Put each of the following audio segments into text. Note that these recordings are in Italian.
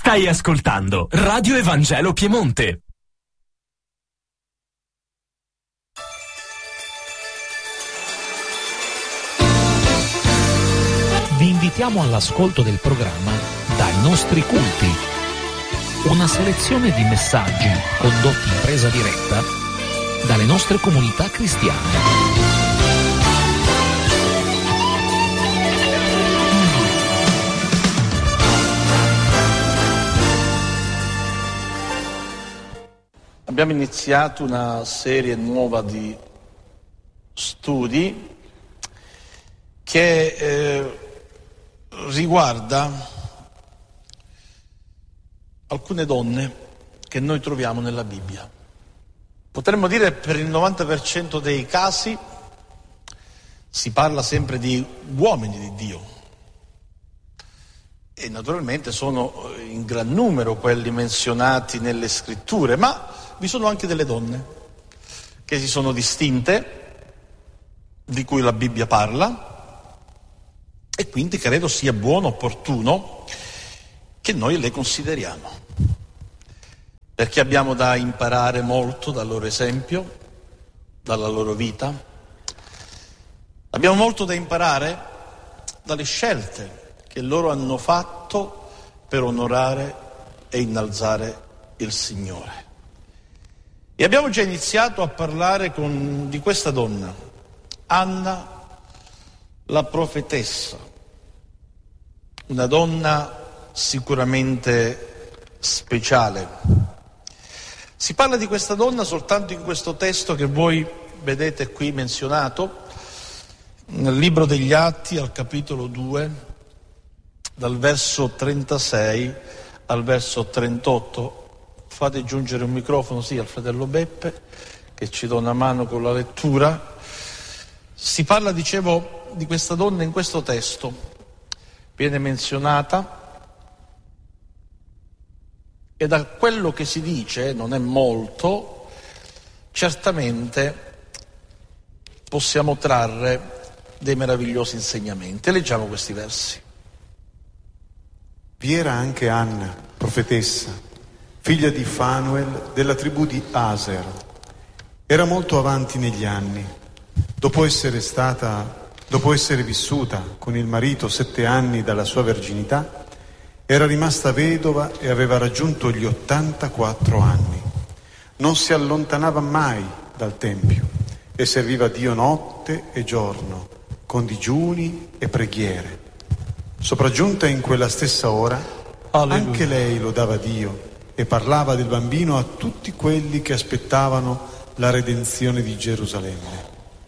Stai ascoltando Radio Evangelo Piemonte. Vi invitiamo all'ascolto del programma Dai nostri culti. Una selezione di messaggi condotti in presa diretta dalle nostre comunità cristiane. Abbiamo iniziato una serie nuova di studi che riguarda alcune donne che noi troviamo nella Bibbia. Potremmo dire per il 90% dei casi si parla sempre di uomini di Dio e naturalmente sono in gran numero quelli menzionati nelle scritture, ma vi sono anche delle donne che si sono distinte, di cui la Bibbia parla, e quindi credo sia buono, opportuno che noi le consideriamo, perché abbiamo da imparare molto dal loro esempio, dalla loro vita. Abbiamo molto da imparare dalle scelte che loro hanno fatto per onorare e innalzare il Signore. E abbiamo già iniziato a parlare di questa donna, Anna, la profetessa, una donna sicuramente speciale. Si parla di questa donna soltanto in questo testo che voi vedete qui menzionato, nel libro degli Atti al capitolo 2, dal verso 36 al verso 38. Fate giungere un microfono, sì, al fratello Beppe, che ci dà una mano con la lettura. Si parla, dicevo, di questa donna in questo testo. Viene menzionata e da quello che si dice, non è molto, certamente possiamo trarre dei meravigliosi insegnamenti. Leggiamo questi versi. Vi era anche Anna, profetessa, figlia di Fanuel della tribù di Aser. Era molto avanti negli anni. Dopo essere vissuta con il marito 7 anni dalla sua verginità, era rimasta vedova e aveva raggiunto gli 84 anni. Non si allontanava mai dal Tempio e serviva Dio notte e giorno, con digiuni e preghiere. Sopraggiunta in quella stessa ora, anche lei lodava Dio e parlava del bambino a tutti quelli che aspettavano la redenzione di Gerusalemme.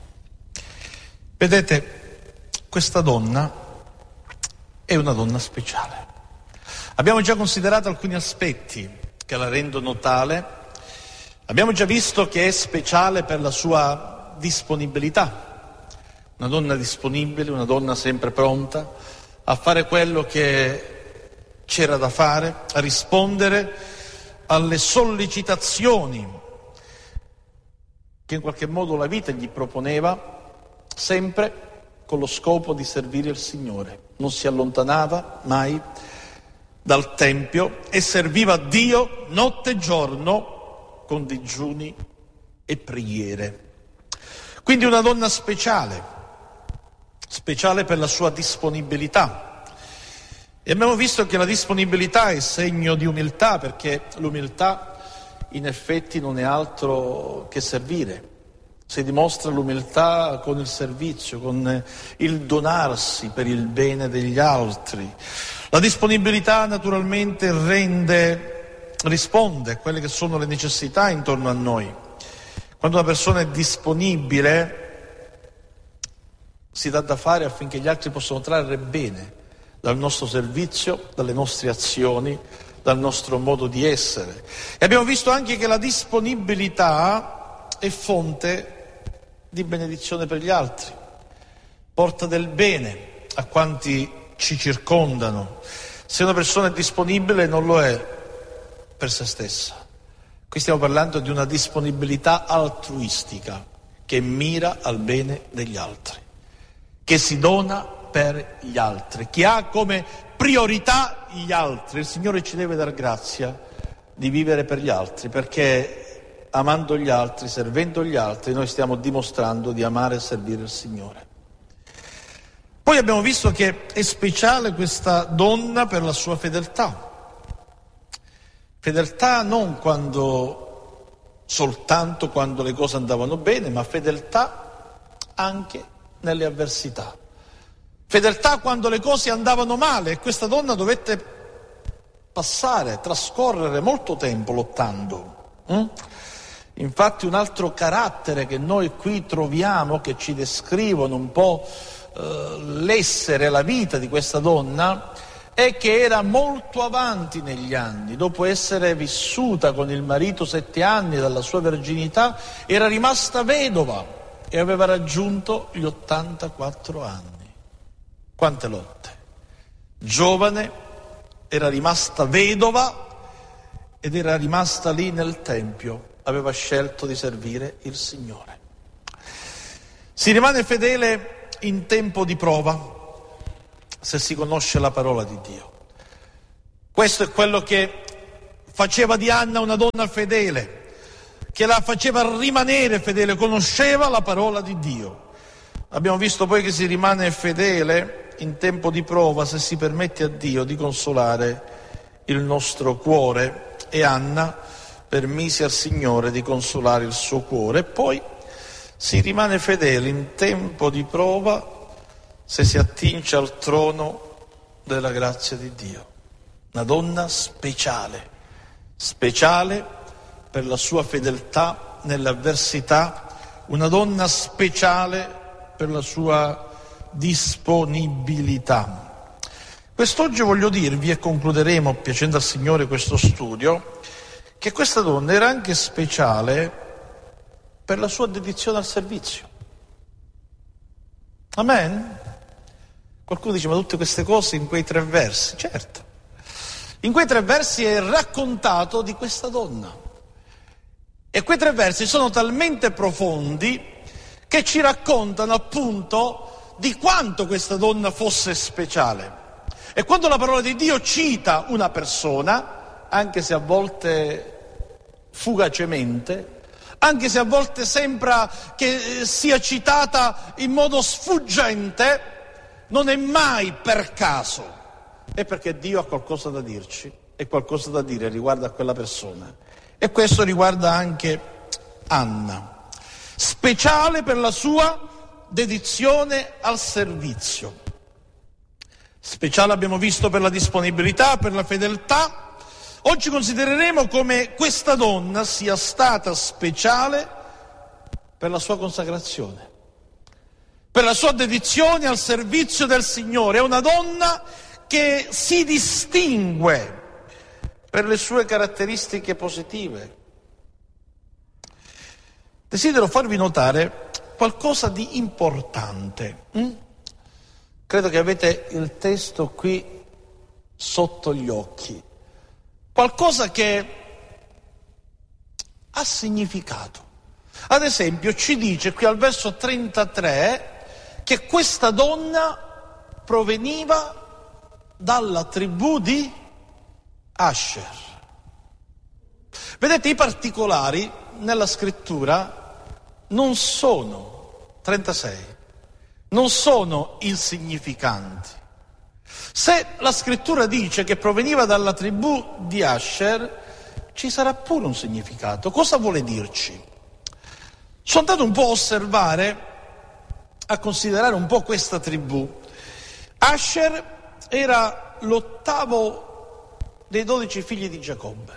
Vedete, questa donna è una donna speciale. Abbiamo già considerato alcuni aspetti che la rendono tale. Abbiamo già visto che è speciale per la sua disponibilità. Una donna disponibile, una donna sempre pronta a fare quello che c'era da fare, a rispondere alle sollecitazioni che in qualche modo la vita gli proponeva, sempre con lo scopo di servire il Signore. Non si allontanava mai dal Tempio e serviva Dio notte e giorno con digiuni e preghiere. Quindi una donna speciale per la sua disponibilità. E abbiamo visto che la disponibilità è segno di umiltà, perché l'umiltà in effetti non è altro che servire. Si dimostra l'umiltà con il servizio, con il donarsi per il bene degli altri. La disponibilità naturalmente risponde a quelle che sono le necessità intorno a noi. Quando una persona è disponibile, si dà da fare affinché gli altri possano trarre bene dal nostro servizio, dalle nostre azioni, dal nostro modo di essere. E abbiamo visto anche che la disponibilità è fonte di benedizione per gli altri, porta del bene a quanti ci circondano. Se una persona è disponibile non lo è per se stessa. Qui stiamo parlando di una disponibilità altruistica che mira al bene degli altri, che si dona per gli altri, che ha come priorità gli altri, il Signore ci deve dar grazia di vivere per gli altri, perché amando gli altri, servendo gli altri, noi stiamo dimostrando di amare e servire il Signore. Poi abbiamo visto che è speciale questa donna per la sua fedeltà. Fedeltà non soltanto quando le cose andavano bene, ma fedeltà anche nelle avversità. Fedeltà quando le cose andavano male, e questa donna dovette trascorrere molto tempo lottando. Infatti un altro carattere che noi qui troviamo, che ci descrivono un po' l'essere, la vita di questa donna, è che era molto avanti negli anni. Dopo essere vissuta con il marito 7 anni dalla sua verginità, era rimasta vedova e aveva raggiunto gli 84 anni. Quante lotte! Giovane, era rimasta vedova ed era rimasta lì nel Tempio, aveva scelto di servire il Signore. Si rimane fedele in tempo di prova, se si conosce la parola di Dio. Questo è quello che faceva di Anna una donna fedele, che la faceva rimanere fedele, conosceva la parola di Dio. Abbiamo visto poi che si rimane fedele in tempo di prova se si permette a Dio di consolare il nostro cuore, e Anna permise al Signore di consolare il suo cuore. E poi si rimane fedele in tempo di prova se si attinge al trono della grazia di Dio. Una donna speciale per la sua fedeltà nell'avversità, una donna speciale per la sua disponibilità. Quest'oggi voglio dirvi, e concluderemo piacendo al Signore questo studio, che questa donna era anche speciale per la sua dedizione al servizio. Amen? Qualcuno dice, ma tutte queste cose in quei 3 versi? Certo. In quei 3 versi è raccontato di questa donna. E quei 3 versi sono talmente profondi che ci raccontano appunto di quanto questa donna fosse speciale. E quando la parola di Dio cita una persona, anche se a volte fugacemente, anche se a volte sembra che sia citata in modo sfuggente, non è mai per caso, è perché Dio ha qualcosa da dirci e qualcosa da dire riguardo a quella persona. E questo riguarda anche Anna, speciale per la sua dedizione al servizio. Speciale abbiamo visto per la disponibilità, per la fedeltà. Oggi considereremo come questa donna sia stata speciale per la sua consacrazione, per la sua dedizione al servizio del Signore. È una donna che si distingue per le sue caratteristiche positive. Desidero farvi notare qualcosa di importante. Credo che avete il testo qui sotto gli occhi. Qualcosa che ha significato. Ad esempio ci dice qui al verso 33 che questa donna proveniva dalla tribù di Asher. Vedete, i particolari nella scrittura non sono 36, non sono insignificanti. Se la scrittura dice che proveniva dalla tribù di Asher, ci sarà pure un significato. Cosa vuole dirci? Sono andato un po' a osservare, a considerare un po' questa tribù. Asher era l'8° dei 12 figli di Giacobbe.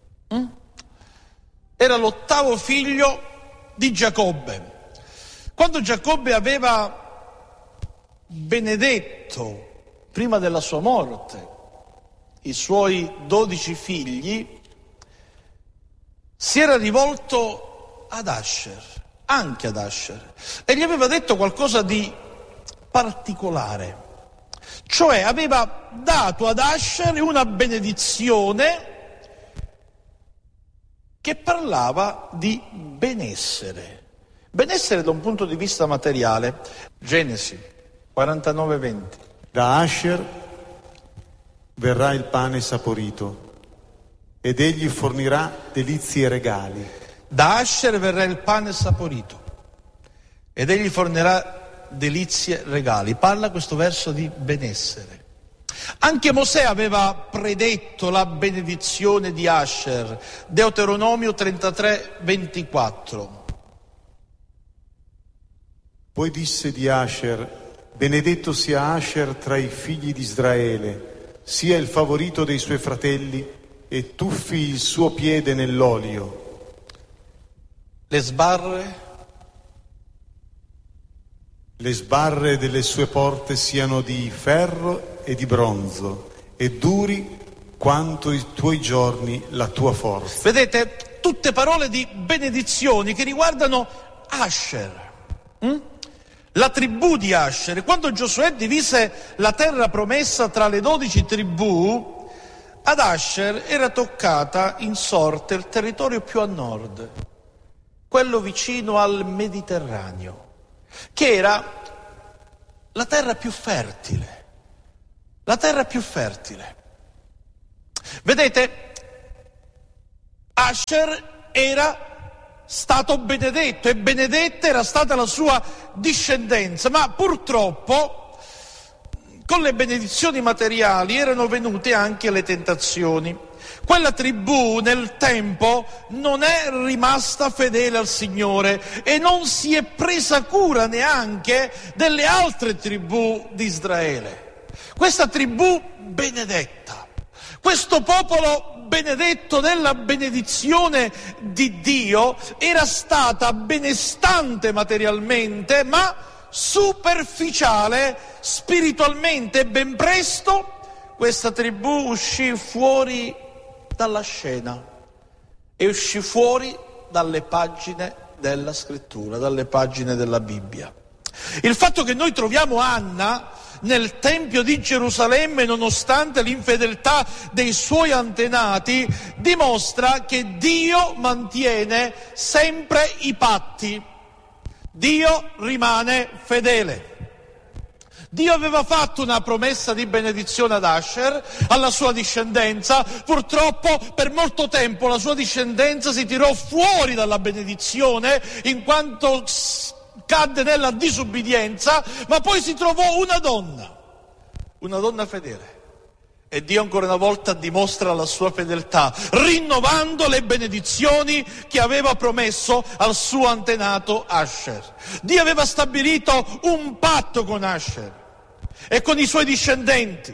Era l'8° figlio di Giacobbe. Quando Giacobbe aveva benedetto, prima della sua morte, i suoi 12 figli, si era rivolto ad Asher, anche ad Asher, e gli aveva detto qualcosa di particolare. Cioè aveva dato ad Asher una benedizione che parlava di benessere. Benessere da un punto di vista materiale. Genesi 49:20. Da Asher verrà il pane saporito, ed egli fornirà delizie e regali. Da Asher verrà il pane saporito, ed egli fornirà delizie e regali. Parla questo verso di benessere. Anche Mosè aveva predetto la benedizione di Asher, Deuteronomio 33, 24. Poi disse di Asher: benedetto sia Asher tra i figli di Israele, sia il favorito dei suoi fratelli, e tuffi il suo piede nell'olio. Le sbarre delle sue porte siano di ferro e di bronzo, e duri quanto i tuoi giorni la tua forza. Vedete, tutte parole di benedizioni che riguardano Asher, la tribù di Asher. Quando Giosuè divise la terra promessa tra le 12 tribù, ad Asher era toccata in sorte il territorio più a nord, quello vicino al Mediterraneo, che era la terra più fertile. La terra più fertile. Vedete, Asher era stato benedetto e benedetta era stata la sua discendenza, ma purtroppo con le benedizioni materiali erano venute anche le tentazioni. Quella tribù nel tempo non è rimasta fedele al Signore e non si è presa cura neanche delle altre tribù di Israele. Questa tribù benedetta, questo popolo benedetto della benedizione di Dio, era stata benestante materialmente, ma superficiale spiritualmente. Ben presto questa tribù uscì fuori dalla scena e uscì fuori dalle pagine della scrittura, dalle pagine della Bibbia. Il fatto che noi troviamo Anna nel Tempio di Gerusalemme, nonostante l'infedeltà dei suoi antenati, dimostra che Dio mantiene sempre i patti. Dio rimane fedele. Dio aveva fatto una promessa di benedizione ad Asher, alla sua discendenza. Purtroppo per molto tempo la sua discendenza si tirò fuori dalla benedizione in quanto cadde nella disubbidienza, ma poi si trovò una donna fedele. E Dio ancora una volta dimostra la sua fedeltà, rinnovando le benedizioni che aveva promesso al suo antenato Asher. Dio aveva stabilito un patto con Asher e con i suoi discendenti.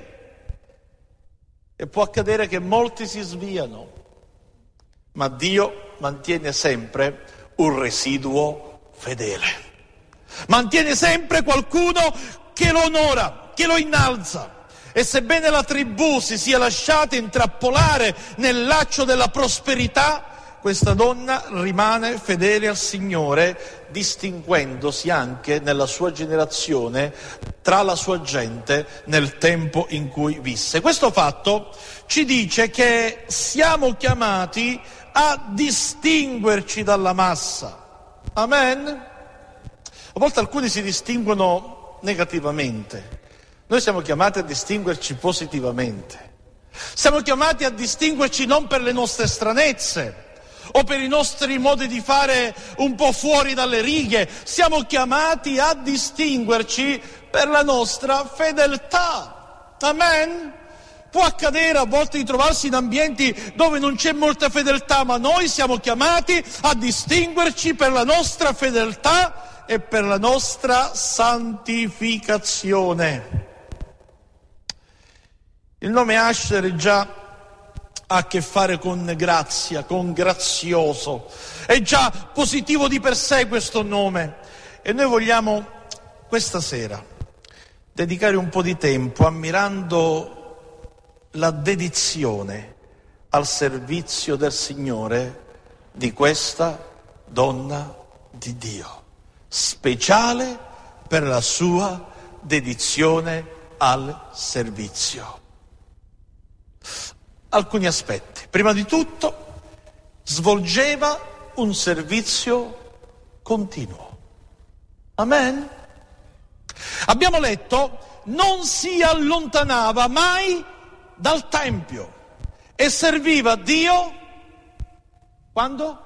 E può accadere che molti si sviano, ma Dio mantiene sempre un residuo fedele. Mantiene sempre qualcuno che lo onora, che lo innalza. E sebbene la tribù si sia lasciata intrappolare nel laccio della prosperità, questa donna rimane fedele al Signore, distinguendosi anche nella sua generazione tra la sua gente nel tempo in cui visse. Questo fatto ci dice che siamo chiamati a distinguerci dalla massa. Amen? A volte alcuni si distinguono negativamente. Noi siamo chiamati a distinguerci positivamente. Siamo chiamati a distinguerci non per le nostre stranezze o per i nostri modi di fare un po' fuori dalle righe. Siamo chiamati a distinguerci per la nostra fedeltà. Amen? Può accadere a volte di trovarsi in ambienti dove non c'è molta fedeltà, ma noi siamo chiamati a distinguerci per la nostra fedeltà e per la nostra santificazione. Il nome Asher già ha a che fare con grazia, con grazioso. È già positivo di per sé questo nome. E noi vogliamo questa sera dedicare un po' di tempo ammirando la dedizione al servizio del Signore di questa donna di Dio, speciale per la sua dedizione al servizio. Alcuni aspetti. Prima di tutto, svolgeva un servizio continuo. Amen? Abbiamo letto, non si allontanava mai dal Tempio e serviva Dio quando?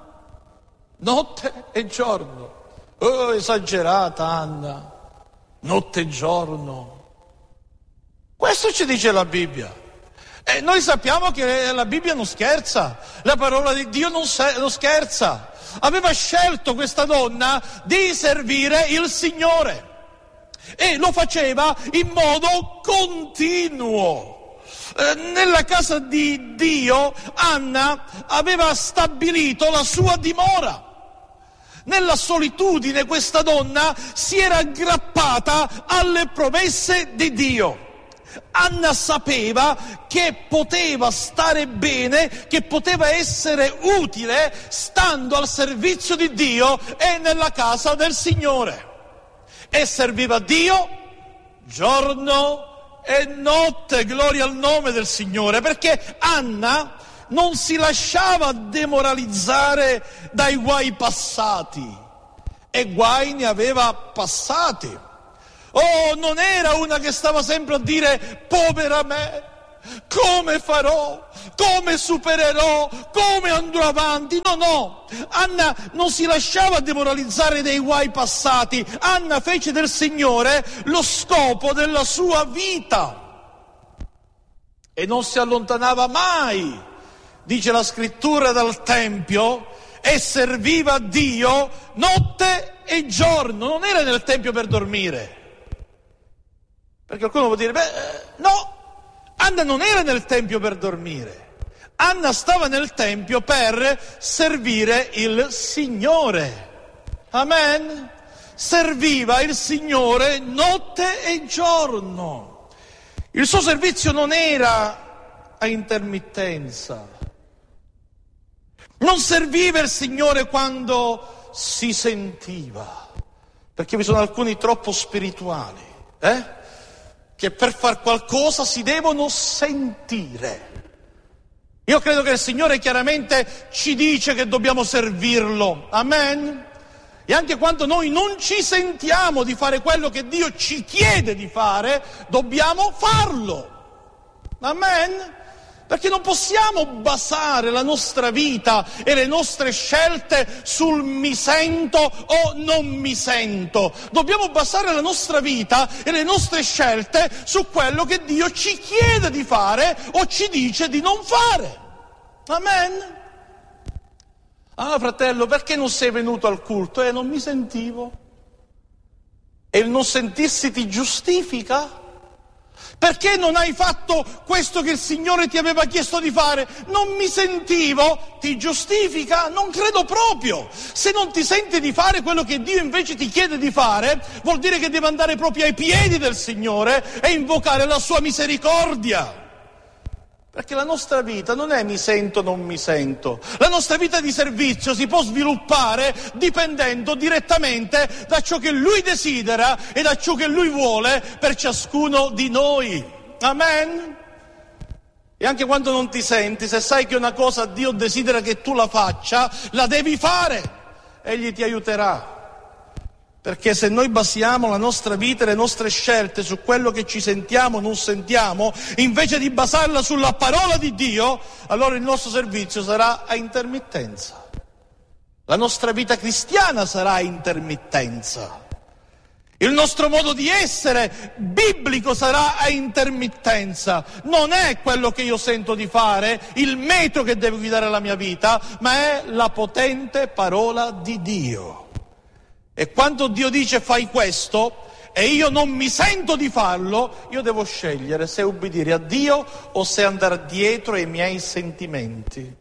Notte e giorno. Oh, esagerata Anna, notte e giorno. Questo ci dice la Bibbia. E noi sappiamo che la Bibbia non scherza, la parola di Dio non scherza. Aveva scelto questa donna di servire il Signore e lo faceva in modo continuo. Nella casa di Dio Anna aveva stabilito la sua dimora. Nella solitudine questa donna si era aggrappata alle promesse di Dio. Anna sapeva che poteva stare bene, che poteva essere utile stando al servizio di Dio e nella casa del Signore. E serviva Dio giorno e notte, gloria al nome del Signore, perché Anna non si lasciava demoralizzare dai guai passati, e guai ne aveva passati. Oh, non era una che stava sempre a dire povera me, come farò, come supererò, come andrò avanti. No, Anna non si lasciava demoralizzare dai guai passati. Anna fece del Signore lo scopo della sua vita e non si allontanava mai, dice la scrittura, dal Tempio, e serviva Dio notte e giorno. Non era nel Tempio per dormire. Perché qualcuno può dire, no, Anna non era nel Tempio per dormire. Anna stava nel Tempio per servire il Signore. Amen? Serviva il Signore notte e giorno. Il suo servizio non era a intermittenza. Non serviva il Signore quando si sentiva. Perché vi sono alcuni troppo spirituali, che per far qualcosa si devono sentire. Io credo che il Signore chiaramente ci dice che dobbiamo servirlo, amen? E anche quando noi non ci sentiamo di fare quello che Dio ci chiede di fare, dobbiamo farlo, amen? Perché non possiamo basare la nostra vita e le nostre scelte sul mi sento o non mi sento. Dobbiamo basare la nostra vita e le nostre scelte su quello che Dio ci chiede di fare o ci dice di non fare. Amen? Ah, fratello, perché non sei venuto al culto? Non mi sentivo. E il non sentirsi ti giustifica? Perché non hai fatto questo che il Signore ti aveva chiesto di fare? Non mi sentivo, ti giustifica? Non credo proprio. Se non ti senti di fare quello che Dio invece ti chiede di fare, vuol dire che devi andare proprio ai piedi del Signore e invocare la sua misericordia. Perché la nostra vita non è mi sento, non mi sento. La nostra vita di servizio si può sviluppare dipendendo direttamente da ciò che Lui desidera e da ciò che Lui vuole per ciascuno di noi. Amen? E anche quando non ti senti, se sai che una cosa Dio desidera che tu la faccia, la devi fare. Egli ti aiuterà. Perché se noi basiamo la nostra vita e le nostre scelte su quello che ci sentiamo o non sentiamo, invece di basarla sulla parola di Dio, allora il nostro servizio sarà a intermittenza. La nostra vita cristiana sarà a intermittenza. Il nostro modo di essere biblico sarà a intermittenza. Non è quello che io sento di fare, il metro che deve guidare la mia vita, ma è la potente parola di Dio. E quando Dio dice fai questo e io non mi sento di farlo, io devo scegliere se ubbidire a Dio o se andare dietro ai miei sentimenti.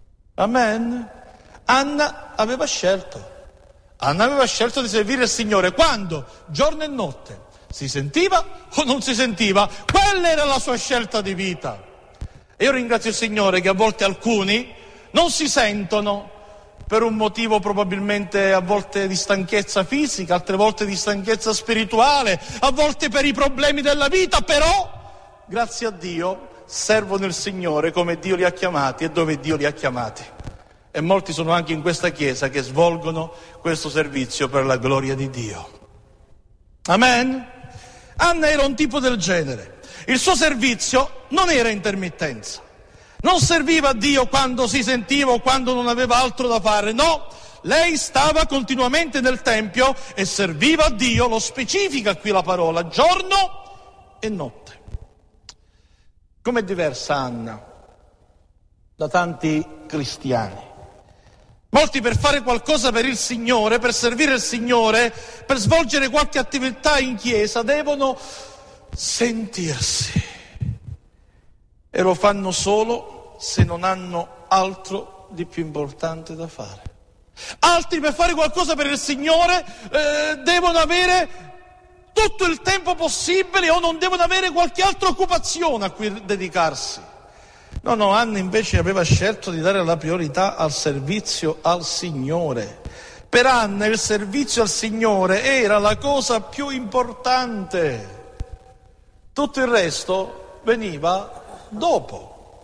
Amen? Anna aveva scelto. Anna aveva scelto di servire il Signore. Quando? Giorno e notte. Si sentiva o non si sentiva? Quella era la sua scelta di vita. E io ringrazio il Signore che a volte alcuni non si sentono per un motivo probabilmente a volte di stanchezza fisica, altre volte di stanchezza spirituale, a volte per i problemi della vita, però, grazie a Dio, servono il Signore come Dio li ha chiamati e dove Dio li ha chiamati. E molti sono anche in questa chiesa che svolgono questo servizio per la gloria di Dio. Amen? Anna era un tipo del genere. Il suo servizio non era intermittenza. Non serviva a Dio quando si sentiva o quando non aveva altro da fare, no. Lei stava continuamente nel Tempio e serviva a Dio, lo specifica qui la parola, giorno e notte. Com'è diversa Anna da tanti cristiani? Molti per fare qualcosa per il Signore, per servire il Signore, per svolgere qualche attività in chiesa, devono sentirsi. E lo fanno solo se non hanno altro di più importante da fare. Altri per fare qualcosa per il Signore devono avere tutto il tempo possibile o non devono avere qualche altra occupazione a cui dedicarsi. No, Anna invece aveva scelto di dare la priorità al servizio al Signore. Per Anna il servizio al Signore era la cosa più importante. Tutto il resto veniva dopo.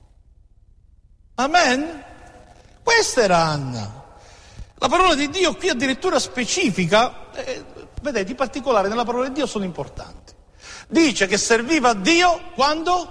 Amen? Questa era Anna. La parola di Dio qui addirittura specifica, vedete, in particolare nella parola di Dio sono importanti. Dice che serviva a Dio quando?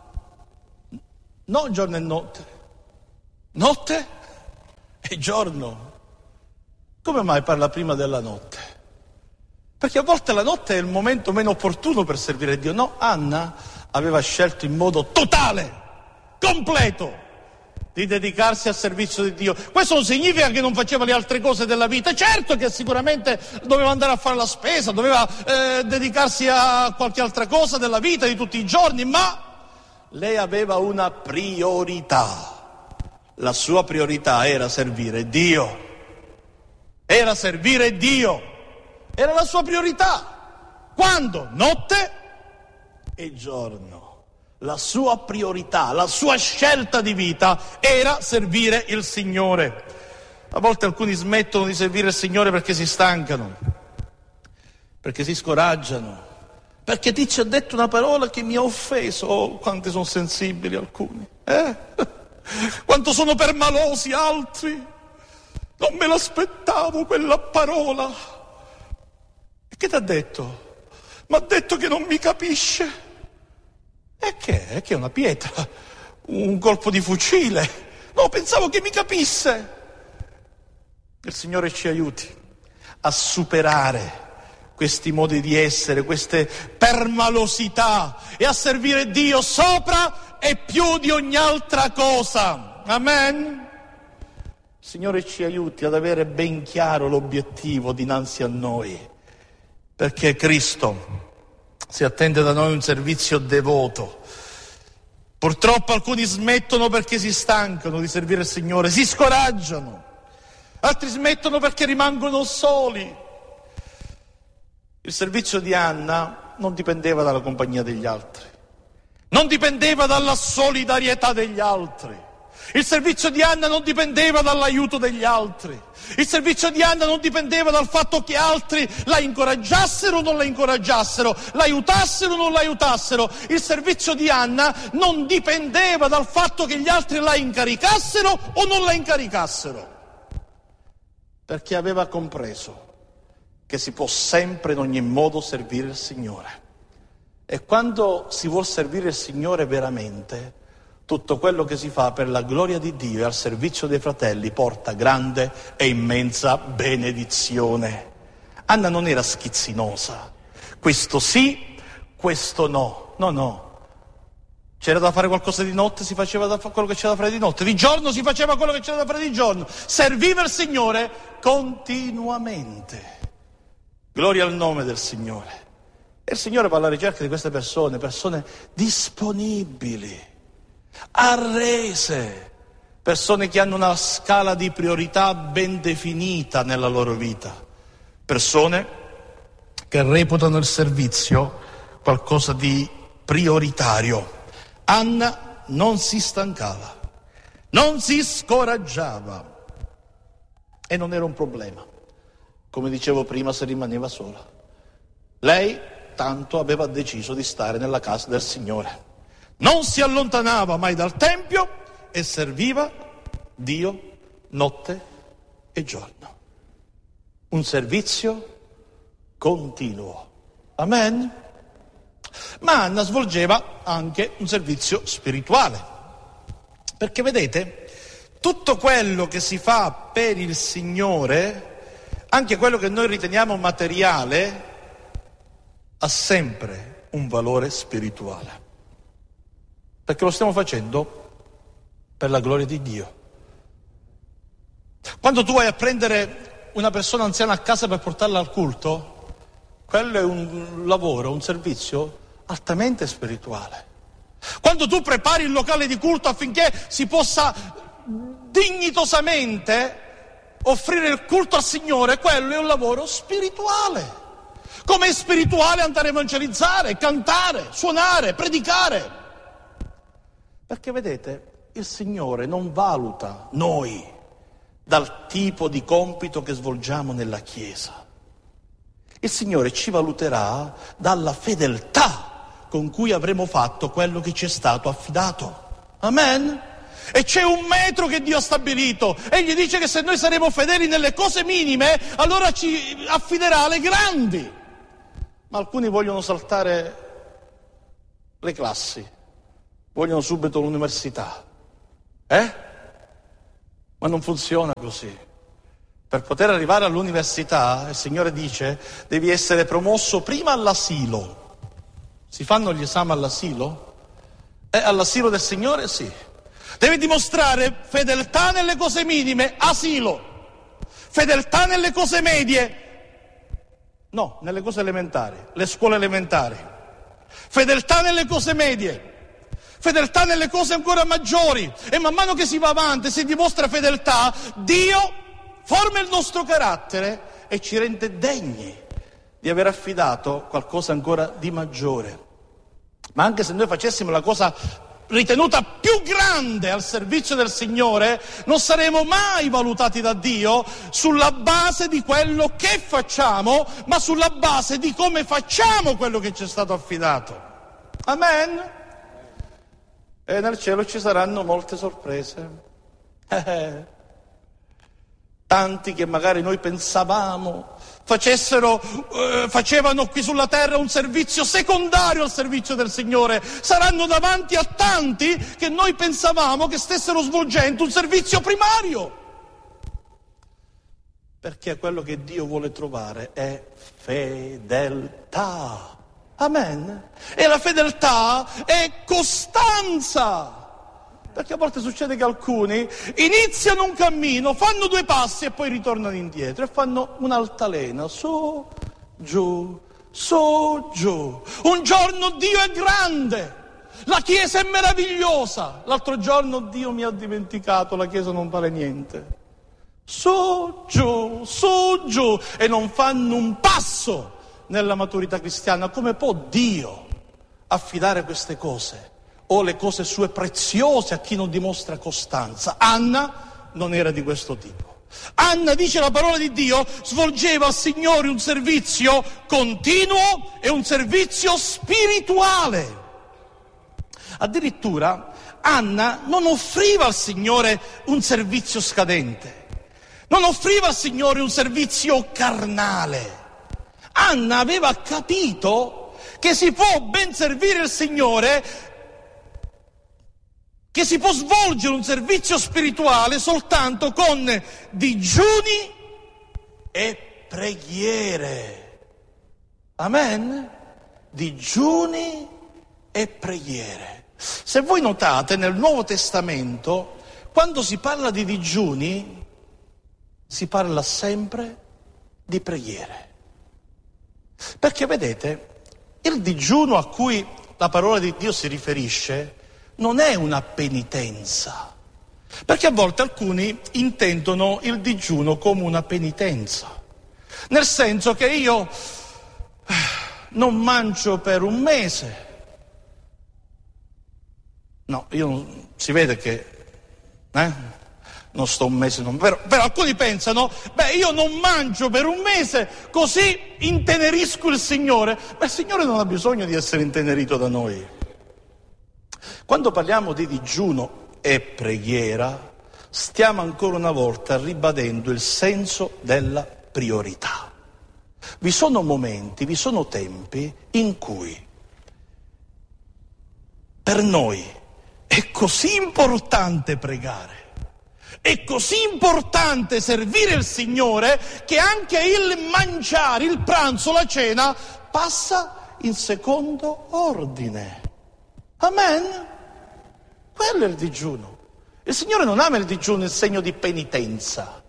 No, giorno e notte. Notte e giorno. Come mai parla prima della notte? Perché a volte la notte è il momento meno opportuno per servire Dio. No, Anna aveva scelto in modo totale, completo, di dedicarsi al servizio di Dio. Questo non significa che non faceva le altre cose della vita. Certo che sicuramente doveva andare a fare la spesa, doveva dedicarsi a qualche altra cosa della vita di tutti i giorni, ma lei aveva una priorità. La sua priorità era servire Dio. Era servire Dio. Era la sua priorità. Quando? Notte e giorno. La sua priorità, la sua scelta di vita era servire il Signore. A volte alcuni smettono di servire il Signore perché si stancano, perché si scoraggiano, perché ti ci ha detto una parola che mi ha offeso. Oh, quanti sono sensibili alcuni, quanto sono permalosi altri. Non me l'aspettavo quella parola. E che ti ha detto? Mi ha detto che non mi capisce. E che è? Che è una pietra? Un colpo di fucile? No, pensavo che mi capisse. Il Signore ci aiuti a superare questi modi di essere, queste permalosità e a servire Dio sopra e più di ogni altra cosa. Amen? Il Signore ci aiuti ad avere ben chiaro l'obiettivo dinanzi a noi, perché Cristo si attende da noi un servizio devoto. Purtroppo alcuni smettono perché si stancano di servire il Signore, si scoraggiano. Altri smettono perché rimangono soli. Il servizio di Anna non dipendeva dalla compagnia degli altri, non dipendeva dalla solidarietà degli altri. Il servizio di Anna non dipendeva dall'aiuto degli altri. Il servizio di Anna non dipendeva dal fatto che altri la incoraggiassero o non la incoraggiassero, l'aiutassero o non l'aiutassero. Il servizio di Anna non dipendeva dal fatto che gli altri la incaricassero o non la incaricassero, perché aveva compreso che si può sempre in ogni modo servire il Signore. E quando si vuol servire il Signore veramente, tutto quello che si fa per la gloria di Dio e al servizio dei fratelli porta grande e immensa benedizione. Anna non era schizzinosa, questo sì, questo no. No. C'era da fare qualcosa di notte, si faceva quello che c'era da fare di notte, di giorno si faceva quello che c'era da fare di giorno. Serviva il Signore continuamente. Gloria al nome del Signore. E il Signore va alla ricerca di queste persone disponibili, arrese, persone che hanno una scala di priorità ben definita nella loro vita, persone che reputano il servizio qualcosa di prioritario. Anna non si stancava, non si scoraggiava e non era un problema, come dicevo prima, se rimaneva sola. Lei tanto aveva deciso di stare nella casa del Signore. Non si allontanava mai dal Tempio e serviva Dio notte e giorno. Un servizio continuo. Amen? Ma Anna svolgeva anche un servizio spirituale. Perché vedete, tutto quello che si fa per il Signore, anche quello che noi riteniamo materiale, ha sempre un valore spirituale. Perché lo stiamo facendo per la gloria di Dio. Quando tu vai a prendere una persona anziana a casa per portarla al culto, quello è un lavoro, un servizio altamente spirituale. Quando tu prepari il locale di culto affinché si possa dignitosamente offrire il culto al Signore, quello è un lavoro spirituale. Come è spirituale andare a evangelizzare, cantare, suonare, predicare. Perché vedete, il Signore non valuta noi dal tipo di compito che svolgiamo nella Chiesa. Il Signore ci valuterà dalla fedeltà con cui avremo fatto quello che ci è stato affidato. Amen? E c'è un metro che Dio ha stabilito. Egli dice che se noi saremo fedeli nelle cose minime, allora ci affiderà le grandi. Ma alcuni vogliono saltare le classi, vogliono subito l'università. Ma non funziona così. Per poter arrivare all'università, il Signore dice, devi essere promosso prima all'asilo. Si fanno gli esami all'asilo? All'asilo del Signore sì. Devi dimostrare fedeltà nelle cose minime, asilo. Fedeltà nelle cose medie, no, nelle cose elementari, le scuole elementari. Fedeltà nelle cose medie, fedeltà nelle cose ancora maggiori. E man mano che si va avanti, si dimostra fedeltà, Dio forma il nostro carattere e ci rende degni di aver affidato qualcosa ancora di maggiore. Ma anche se noi facessimo la cosa ritenuta più grande al servizio del Signore, non saremo mai valutati da Dio sulla base di quello che facciamo, ma sulla base di come facciamo quello che ci è stato affidato. Amen? E nel cielo ci saranno molte sorprese. Tanti che magari noi pensavamo facevano qui sulla terra un servizio secondario al servizio del Signore, saranno davanti a tanti che noi pensavamo che stessero svolgendo un servizio primario. Perché quello che Dio vuole trovare è fedeltà. Amen? E la fedeltà è costanza. Perché a volte succede che alcuni iniziano un cammino, fanno 2 passi e poi ritornano indietro e fanno un'altalena, su, giù, su, giù. Un giorno Dio è grande, la Chiesa è meravigliosa, l'altro giorno Dio mi ha dimenticato, la Chiesa non vale niente. Su, giù, e non fanno un passo nella maturità cristiana. Come può Dio affidare queste cose? O le cose sue preziose a chi non dimostra costanza? Anna non era di questo tipo. Anna, dice la parola di Dio, svolgeva al Signore un servizio continuo e un servizio spirituale. Addirittura Anna non offriva al Signore un servizio scadente, non offriva al Signore un servizio carnale. Anna aveva capito che si può ben servire il Signore, che si può svolgere un servizio spirituale soltanto con digiuni e preghiere. Amen? Digiuni e preghiere. Se voi notate nel Nuovo Testamento, quando si parla di digiuni, si parla sempre di preghiere. Perché vedete, il digiuno a cui la parola di Dio si riferisce non è una penitenza, perché a volte alcuni intendono il digiuno come una penitenza, nel senso che io non mangio per un mese. No, si vede che non sto un mese, però alcuni pensano, io non mangio per un mese, così intenerisco il Signore. Ma il Signore non ha bisogno di essere intenerito da noi. Quando parliamo di digiuno e preghiera, stiamo ancora una volta ribadendo il senso della priorità. Vi sono momenti, vi sono tempi in cui per noi è così importante pregare, è così importante servire il Signore, che anche il mangiare, il pranzo, la cena passa in secondo ordine. Amen? Quello è il digiuno. Il Signore non ama il digiuno, il segno di penitenza.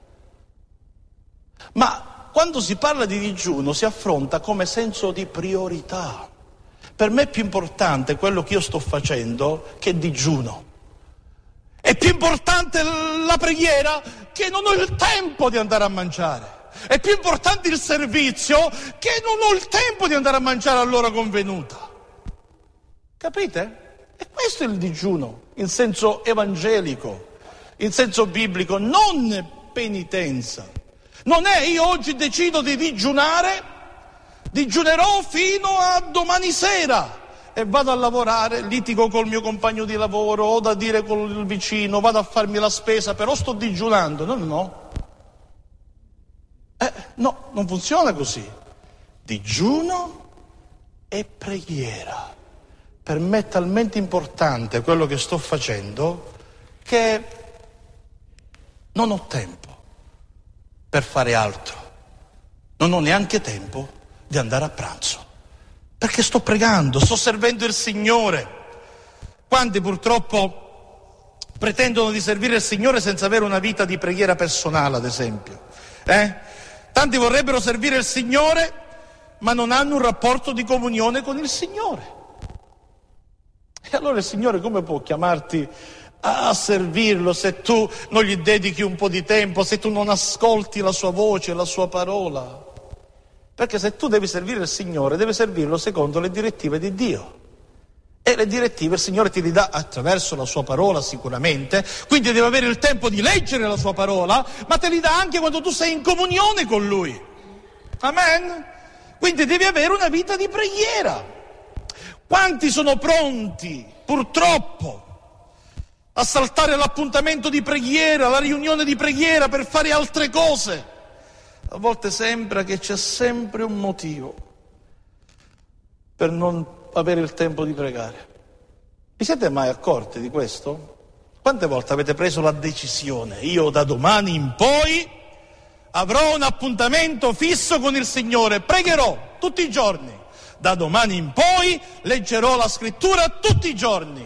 Ma quando si parla di digiuno si affronta come senso di priorità. Per me è più importante quello che io sto facendo che digiuno. È più importante la preghiera che non ho il tempo di andare a mangiare. È più importante il servizio che non ho il tempo di andare a mangiare all'ora convenuta. Capite? E questo è il digiuno, in senso evangelico, in senso biblico, non penitenza. Non è io oggi decido di digiunerò fino a domani sera e vado a lavorare, litigo col mio compagno di lavoro, ho da dire con il vicino, vado a farmi la spesa, però sto digiunando. No, non funziona così. Digiuno e preghiera. Per me è talmente importante quello che sto facendo che non ho tempo per fare altro. Non ho neanche tempo di andare a pranzo, perché sto pregando, sto servendo il Signore. Quanti purtroppo pretendono di servire il Signore senza avere una vita di preghiera personale, ad esempio. Tanti vorrebbero servire il Signore, ma non hanno un rapporto di comunione con il Signore. E allora il Signore come può chiamarti a servirlo se tu non gli dedichi un po' di tempo, se tu non ascolti la sua voce, la sua parola? Perché se tu devi servire il Signore, devi servirlo secondo le direttive di Dio. E le direttive il Signore ti le dà attraverso la sua parola sicuramente, quindi devi avere il tempo di leggere la sua parola, ma te li dà anche quando tu sei in comunione con Lui. Amen? Quindi devi avere una vita di preghiera. Quanti sono pronti, purtroppo, a saltare l'appuntamento di preghiera, la riunione di preghiera per fare altre cose? A volte sembra che c'è sempre un motivo per non avere il tempo di pregare. Vi siete mai accorti di questo? Quante volte avete preso la decisione: io da domani in poi avrò un appuntamento fisso con il Signore, pregherò tutti i giorni, da domani in poi leggerò la scrittura tutti i giorni.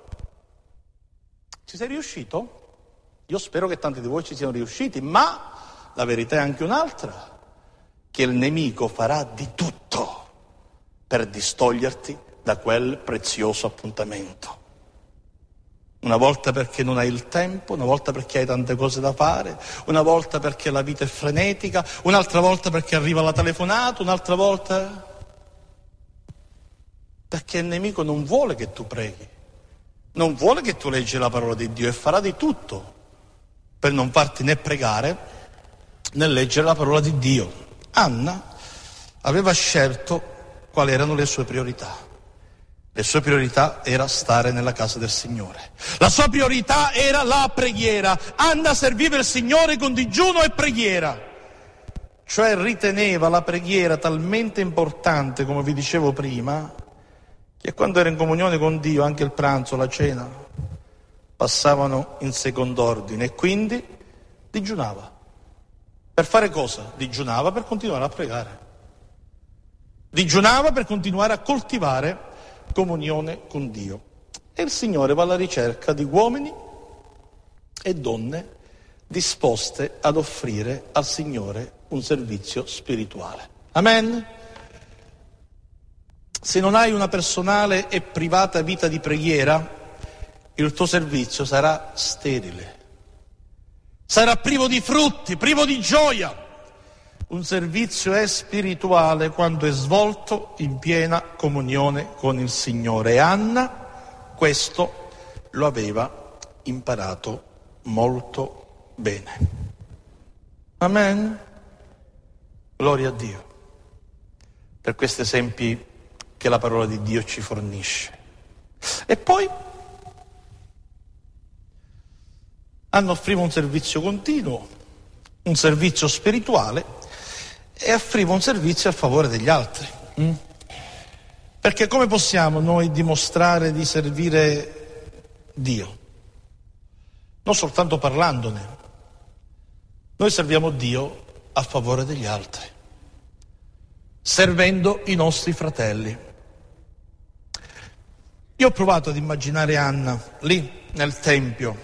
Ci sei riuscito? Io spero che tanti di voi ci siano riusciti, ma la verità è anche un'altra, che il nemico farà di tutto per distoglierti da quel prezioso appuntamento. Una volta perché non hai il tempo, una volta perché hai tante cose da fare, una volta perché la vita è frenetica, un'altra volta perché arriva la telefonata, un'altra volta perché il nemico non vuole che tu preghi, non vuole che tu leggi la parola di Dio e farà di tutto per non farti né pregare né leggere la parola di Dio. Anna aveva scelto quali erano le sue priorità. Le sue priorità era stare nella casa del Signore. La sua priorità era la preghiera. Anna serviva il Signore con digiuno e preghiera. Cioè riteneva la preghiera talmente importante, come vi dicevo prima, che quando era in comunione con Dio anche il pranzo, la cena passavano in secondo ordine, e quindi digiunava. Per fare cosa? Digiunava per continuare a pregare. Digiunava per continuare a coltivare comunione con Dio. E il Signore va alla ricerca di uomini e donne disposte ad offrire al Signore un servizio spirituale. Amen? Se non hai una personale e privata vita di preghiera, il tuo servizio sarà sterile, sarà privo di frutti, privo di gioia. Un servizio è spirituale quando è svolto in piena comunione con il Signore. E Anna questo lo aveva imparato molto bene. Amen? Gloria a Dio per questi esempi che la parola di Dio ci fornisce. E poi Anna offriva un servizio continuo, un servizio spirituale, e offriva un servizio a favore degli altri. Perché come possiamo noi dimostrare di servire Dio? Non soltanto parlandone. Noi serviamo Dio a favore degli altri, servendo i nostri fratelli. Io ho provato ad immaginare Anna lì nel Tempio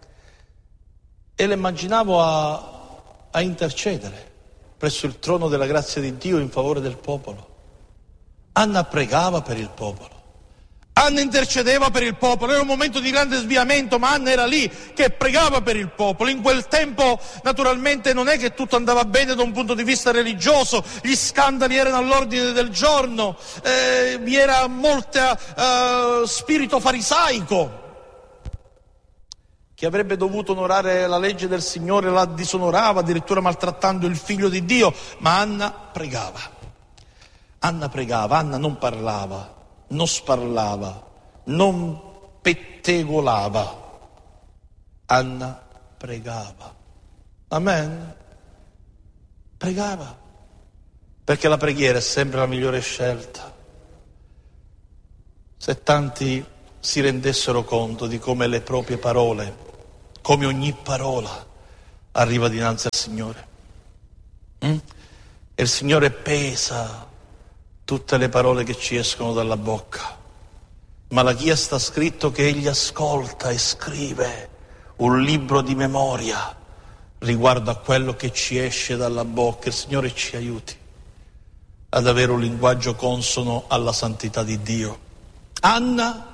e la immaginavo a intercedere presso il trono della grazia di Dio in favore del popolo. Anna pregava per il popolo, Anna intercedeva per il popolo. Era un momento di grande sviamento, ma Anna era lì che pregava per il popolo. In quel tempo naturalmente non è che tutto andava bene da un punto di vista religioso, gli scandali erano all'ordine del giorno, vi era molto spirito farisaico. Chi avrebbe dovuto onorare la legge del Signore la disonorava, addirittura maltrattando il figlio di Dio, ma Anna pregava. Anna pregava, Anna non parlava, non sparlava, non pettegolava. Anna pregava. Amen? Pregava. Perché la preghiera è sempre la migliore scelta. Se tanti si rendessero conto di come le proprie parole, come ogni parola arriva dinanzi al Signore. E il Signore pesa tutte le parole che ci escono dalla bocca. Malachia sta scritto che egli ascolta e scrive un libro di memoria riguardo a quello che ci esce dalla bocca. Il Signore ci aiuti ad avere un linguaggio consono alla santità di Dio. Anna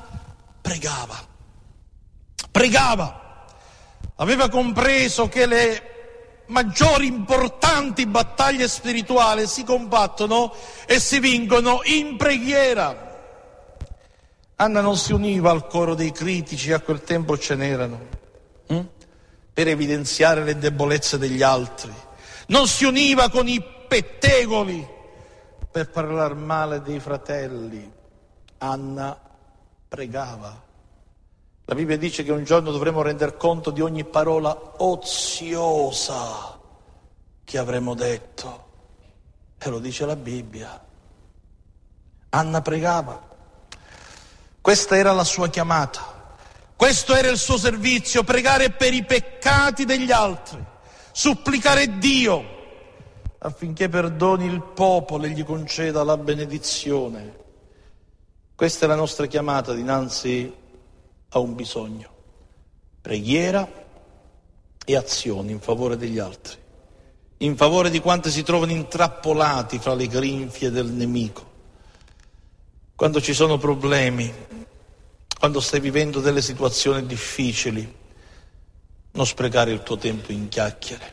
pregava, aveva compreso che le maggiori importanti battaglie spirituali si combattono e si vincono in preghiera. Anna non si univa al coro dei critici, a quel tempo ce n'erano, per evidenziare le debolezze degli altri. Non si univa con i pettegoli per parlare male dei fratelli. Anna pregava. La Bibbia dice che un giorno dovremo render conto di ogni parola oziosa che avremo detto. E lo dice la Bibbia. Anna pregava. Questa era la sua chiamata. Questo era il suo servizio, pregare per i peccati degli altri, supplicare Dio affinché perdoni il popolo e gli conceda la benedizione. Questa è la nostra chiamata dinanzi a un bisogno, preghiera e azioni in favore degli altri, in favore di quanti si trovano intrappolati fra le grinfie del nemico. Quando ci sono problemi, quando stai vivendo delle situazioni difficili, non sprecare il tuo tempo in chiacchiere,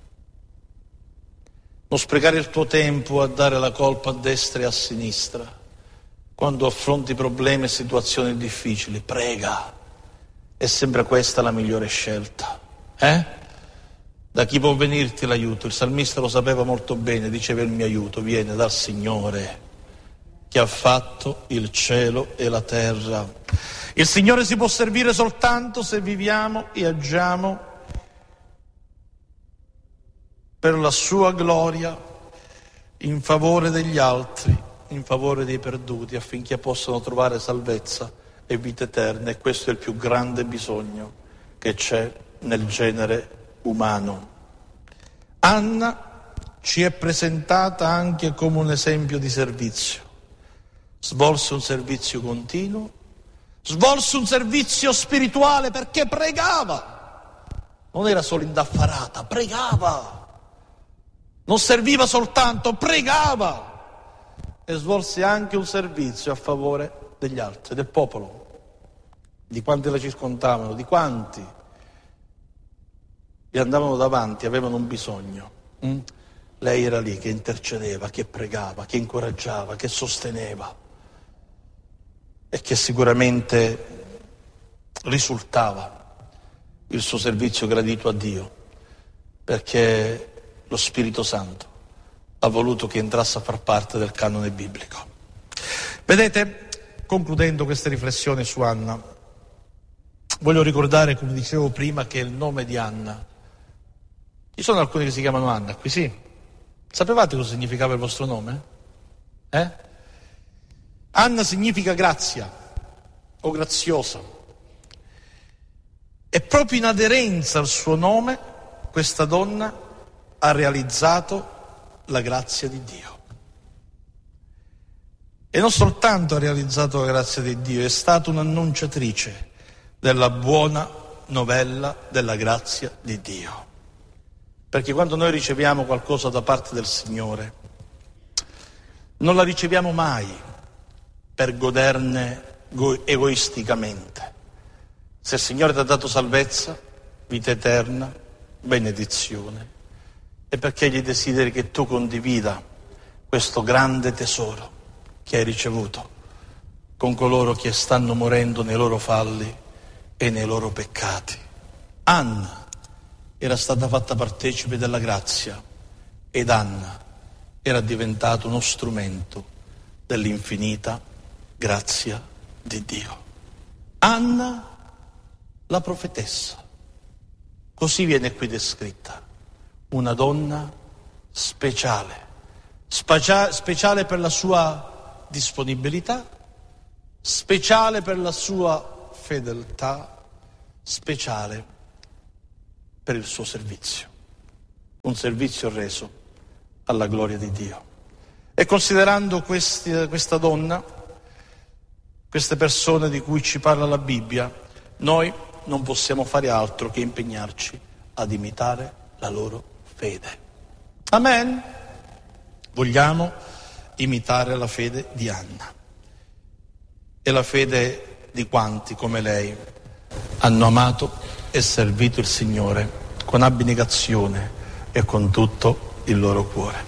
non sprecare il tuo tempo a dare la colpa a destra e a sinistra. Quando affronti problemi e situazioni difficili, prega. È sempre questa la migliore scelta. Da chi può venirti l'aiuto? Il salmista lo sapeva molto bene, diceva: il mio aiuto viene dal Signore che ha fatto il cielo e la terra. Il Signore si può servire soltanto se viviamo e agiamo per la sua gloria, in favore degli altri, in favore dei perduti, affinché possano trovare salvezza e vita eterna. E questo è il più grande bisogno che c'è nel genere umano. Anna ci è presentata anche come un esempio di servizio. Svolse un servizio continuo, svolse un servizio spirituale perché pregava. Non era solo indaffarata, pregava. Non serviva soltanto, pregava. E svolse anche un servizio a favore degli altri, del popolo, di quanti la circondavano, di quanti gli andavano davanti, avevano un bisogno. Lei era lì che intercedeva, che pregava, che incoraggiava, che sosteneva e che sicuramente risultava il suo servizio gradito a Dio, perché lo Spirito Santo ha voluto che entrasse a far parte del canone biblico. Vedete, concludendo queste riflessioni su Anna, voglio ricordare, come dicevo prima, che il nome di Anna, ci sono alcuni che si chiamano Anna qui, sì? Sapevate cosa significava il vostro nome? Anna significa grazia o graziosa. E proprio in aderenza al suo nome, questa donna ha realizzato la grazia di Dio. E non soltanto ha realizzato la grazia di Dio, è stata un'annunciatrice della buona novella della grazia di Dio. Perché quando noi riceviamo qualcosa da parte del Signore, non la riceviamo mai per goderne egoisticamente. Se il Signore ti ha dato salvezza, vita eterna, benedizione, è perché Egli desidera che tu condivida questo grande tesoro che hai ricevuto con coloro che stanno morendo nei loro falli e nei loro peccati. Anna era stata fatta partecipe della grazia ed Anna era diventato uno strumento dell'infinita grazia di Dio. Anna, la profetessa, così viene qui descritta, una donna speciale per la sua disponibilità, speciale per la sua fedeltà, speciale per il suo servizio, un servizio reso alla gloria di Dio. E considerando questa donna, queste persone di cui ci parla la Bibbia, noi non possiamo fare altro che impegnarci ad imitare la loro fede. Amen? Vogliamo imitare la fede di Anna e la fede di quanti, come lei, hanno amato e servito il Signore con abnegazione e con tutto il loro cuore.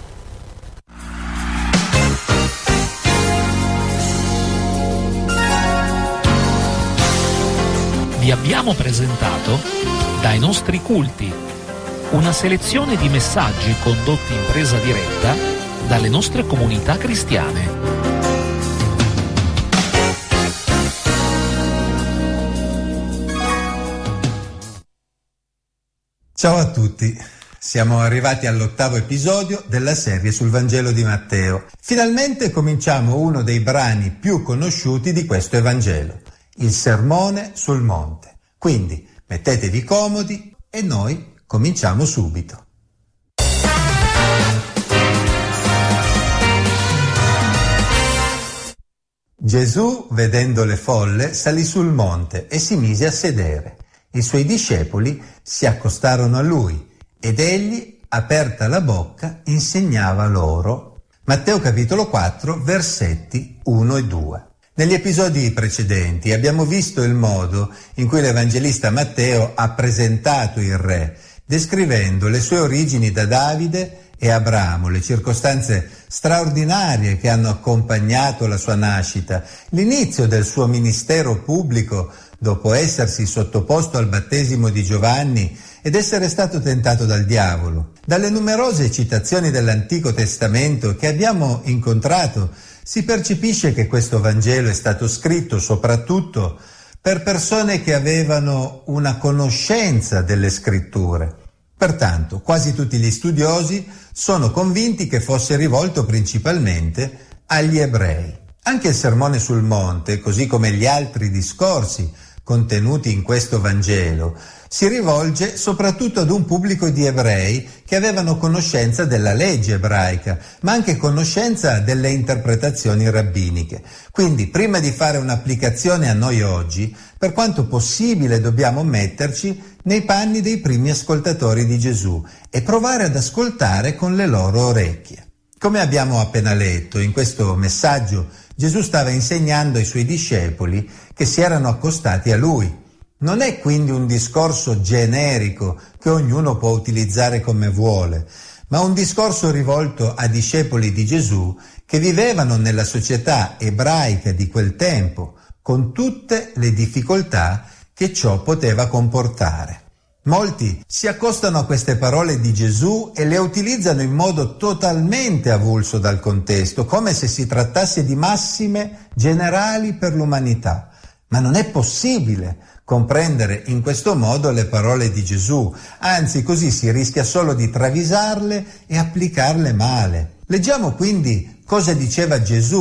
Vi abbiamo presentato Dai nostri culti, una selezione di messaggi condotti in presa diretta dalle nostre comunità cristiane. Ciao a tutti, siamo arrivati all'8° episodio della serie sul Vangelo di Matteo. Finalmente cominciamo uno dei brani più conosciuti di questo Evangelo, il Sermone sul Monte. Quindi mettetevi comodi e noi cominciamo subito. Gesù, vedendo le folle, salì sul monte e si mise a sedere. I suoi discepoli si accostarono a lui ed egli, aperta la bocca, insegnava loro. Matteo capitolo 4, versetti 1 e 2. Negli episodi precedenti abbiamo visto il modo in cui l'Evangelista Matteo ha presentato il re, descrivendo le sue origini da Davide e Abramo, le circostanze straordinarie che hanno accompagnato la sua nascita, l'inizio del suo ministero pubblico dopo essersi sottoposto al battesimo di Giovanni ed essere stato tentato dal diavolo. Dalle numerose citazioni dell'Antico Testamento che abbiamo incontrato si percepisce che questo Vangelo è stato scritto soprattutto per persone che avevano una conoscenza delle Scritture. Pertanto, quasi tutti gli studiosi sono convinti che fosse rivolto principalmente agli ebrei. Anche il Sermone sul Monte, così come gli altri discorsi contenuti in questo Vangelo, si rivolge soprattutto ad un pubblico di ebrei che avevano conoscenza della legge ebraica, ma anche conoscenza delle interpretazioni rabbiniche. Quindi, prima di fare un'applicazione a noi oggi, per quanto possibile dobbiamo metterci nei panni dei primi ascoltatori di Gesù e provare ad ascoltare con le loro orecchie. Come abbiamo appena letto, in questo messaggio Gesù stava insegnando ai suoi discepoli che si erano accostati a lui. Non è quindi un discorso generico che ognuno può utilizzare come vuole, ma un discorso rivolto a discepoli di Gesù che vivevano nella società ebraica di quel tempo, con tutte le difficoltà che ciò poteva comportare. Molti si accostano a queste parole di Gesù e le utilizzano in modo totalmente avulso dal contesto, come se si trattasse di massime generali per l'umanità. Ma non è possibile comprendere in questo modo le parole di Gesù, anzi così si rischia solo di travisarle e applicarle male. Leggiamo quindi cosa diceva Gesù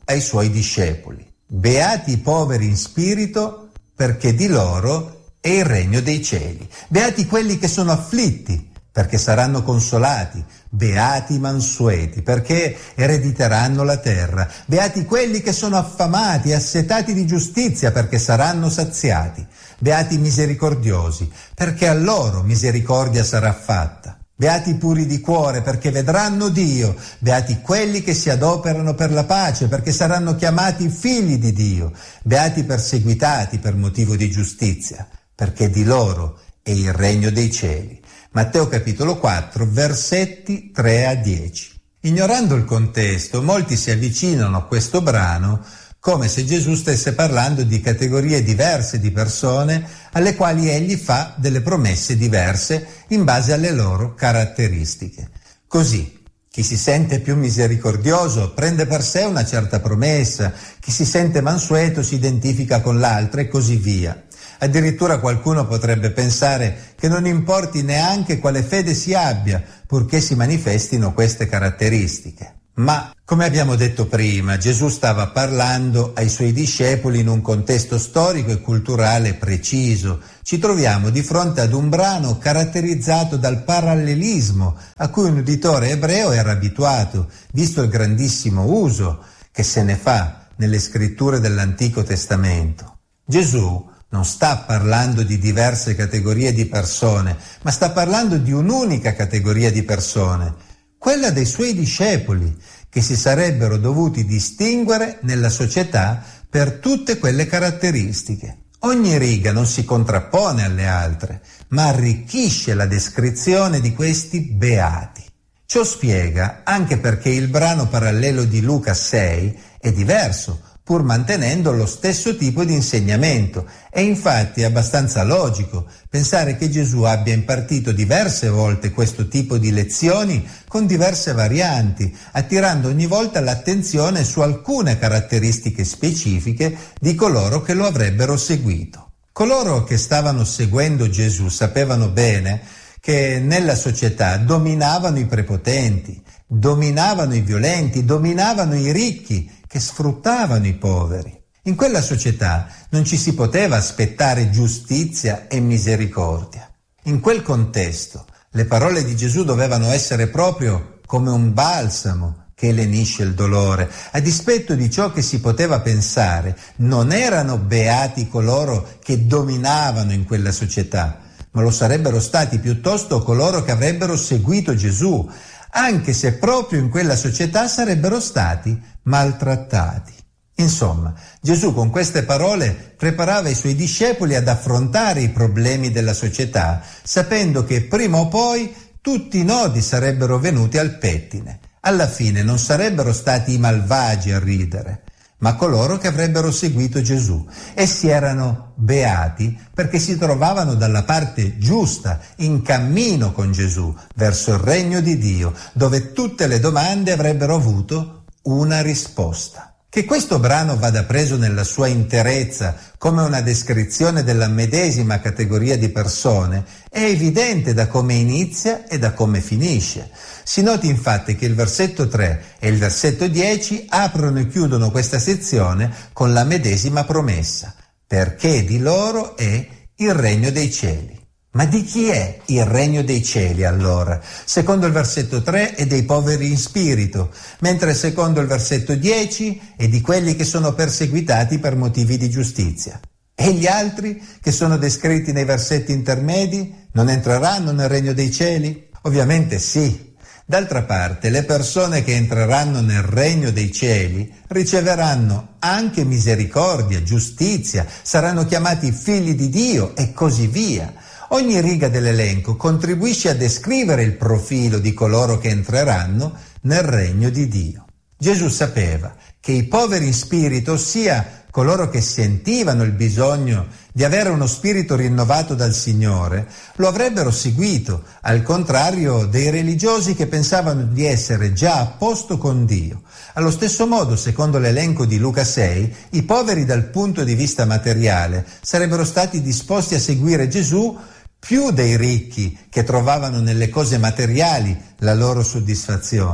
ai suoi discepoli: beati i poveri in spirito, perché di loro è il regno dei cieli. Beati quelli che sono afflitti, perché saranno consolati. Beati i mansueti, perché erediteranno la terra. Beati quelli che sono affamati e assetati di giustizia, perché saranno saziati. Beati i misericordiosi, perché a loro misericordia sarà fatta. Beati i puri di cuore, perché vedranno Dio. Beati quelli che si adoperano per la pace, perché saranno chiamati figli di Dio. Beati i perseguitati per motivo di giustizia, perché di loro è il regno dei cieli. Matteo capitolo 4, versetti 3 a 10. Ignorando il contesto, molti si avvicinano a questo brano come se Gesù stesse parlando di categorie diverse di persone alle quali egli fa delle promesse diverse in base alle loro caratteristiche. Così, chi si sente più misericordioso prende per sé una certa promessa, chi si sente mansueto si identifica con l'altra e così via. Addirittura qualcuno potrebbe pensare che non importi neanche quale fede si abbia, purché si manifestino queste caratteristiche. Ma, come abbiamo detto prima, Gesù stava parlando ai suoi discepoli in un contesto storico e culturale preciso. Ci troviamo di fronte ad un brano caratterizzato dal parallelismo a cui un uditore ebreo era abituato, visto il grandissimo uso che se ne fa nelle scritture dell'Antico Testamento. Gesù non sta parlando di diverse categorie di persone, ma sta parlando di un'unica categoria di persone, quella dei suoi discepoli, che si sarebbero dovuti distinguere nella società per tutte quelle caratteristiche. Ogni riga non si contrappone alle altre, ma arricchisce la descrizione di questi beati. Ciò spiega anche perché il brano parallelo di Luca 6 è diverso, pur mantenendo lo stesso tipo di insegnamento. E infatti è abbastanza logico pensare che Gesù abbia impartito diverse volte questo tipo di lezioni con diverse varianti, attirando ogni volta l'attenzione su alcune caratteristiche specifiche di coloro che lo avrebbero seguito. Coloro che stavano seguendo Gesù sapevano bene che nella società dominavano i prepotenti, dominavano i violenti, dominavano i ricchi, che sfruttavano i poveri. In quella società non ci si poteva aspettare giustizia e misericordia. In quel contesto le parole di Gesù dovevano essere proprio come un balsamo che lenisce il dolore. A dispetto di ciò che si poteva pensare, non erano beati coloro che dominavano in quella società, ma lo sarebbero stati piuttosto coloro che avrebbero seguito Gesù, anche se proprio in quella società sarebbero stati maltrattati. Insomma, Gesù con queste parole preparava i suoi discepoli ad affrontare i problemi della società, sapendo che prima o poi tutti i nodi sarebbero venuti al pettine. Alla fine non sarebbero stati i malvagi a ridere, ma coloro che avrebbero seguito Gesù. Essi erano beati perché si trovavano dalla parte giusta, in cammino con Gesù, verso il regno di Dio, dove tutte le domande avrebbero avuto una risposta. Che questo brano vada preso nella sua interezza come una descrizione della medesima categoria di persone è evidente da come inizia e da come finisce. Si noti infatti che il versetto 3 e il versetto 10 aprono e chiudono questa sezione con la medesima promessa: perché di loro è il regno dei cieli. Ma di chi è il regno dei cieli allora? Secondo il versetto 3 è dei poveri in spirito, mentre secondo il versetto 10 è di quelli che sono perseguitati per motivi di giustizia. E gli altri, che sono descritti nei versetti intermedi, non entreranno nel regno dei cieli? Ovviamente sì. D'altra parte, le persone che entreranno nel regno dei cieli riceveranno anche misericordia, giustizia, saranno chiamati figli di Dio e così via. Ogni riga dell'elenco contribuisce a descrivere il profilo di coloro che entreranno nel regno di Dio. Gesù sapeva che i poveri in spirito, ossia coloro che sentivano il bisogno di avere uno spirito rinnovato dal Signore, lo avrebbero seguito, al contrario dei religiosi che pensavano di essere già a posto con Dio. Allo stesso modo, secondo l'elenco di Luca 6, i poveri dal punto di vista materiale sarebbero stati disposti a seguire Gesù più dei ricchi che trovavano nelle cose materiali la loro soddisfazione.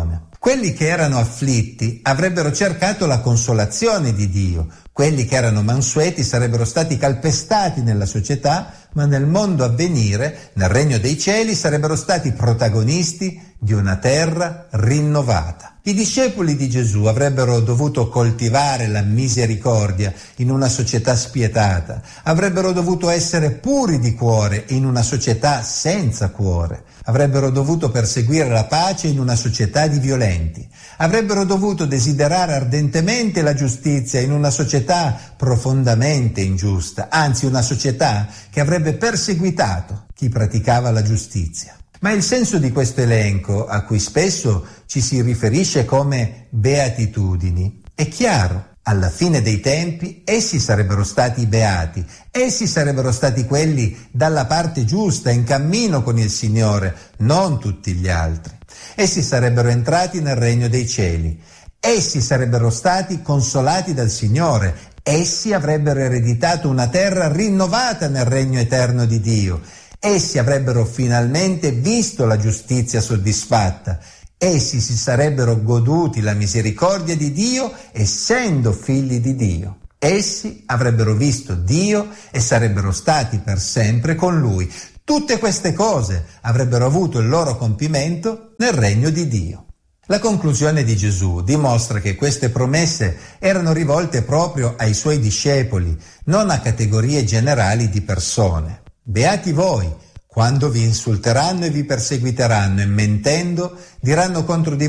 Quelli che erano afflitti avrebbero cercato la consolazione di Dio. Quelli che erano mansueti sarebbero stati calpestati nella società, ma nel mondo a venire, nel regno dei cieli, sarebbero stati protagonisti di una terra rinnovata. I discepoli di Gesù avrebbero dovuto coltivare la misericordia in una società spietata, avrebbero dovuto essere puri di cuore in una società senza cuore, avrebbero dovuto perseguire la pace in una società di violenti, avrebbero dovuto desiderare ardentemente la giustizia in una società profondamente ingiusta, anzi una società che avrebbe perseguitato chi praticava la giustizia. Ma il senso di questo elenco, a cui spesso ci si riferisce come beatitudini, è chiaro. Alla fine dei tempi essi sarebbero stati beati, essi sarebbero stati quelli dalla parte giusta, in cammino con il Signore, non tutti gli altri. Essi sarebbero entrati nel regno dei cieli, essi sarebbero stati consolati dal Signore, essi avrebbero ereditato una terra rinnovata nel regno eterno di Dio. Essi avrebbero finalmente visto la giustizia soddisfatta. Essi si sarebbero goduti la misericordia di Dio essendo figli di Dio. Essi avrebbero visto Dio e sarebbero stati per sempre con Lui. Tutte queste cose avrebbero avuto il loro compimento nel regno di Dio. La conclusione di Gesù dimostra che queste promesse erano rivolte proprio ai Suoi discepoli, non a categorie generali di persone. Beati voi, quando vi insulteranno e vi perseguiteranno e mentendo diranno contro di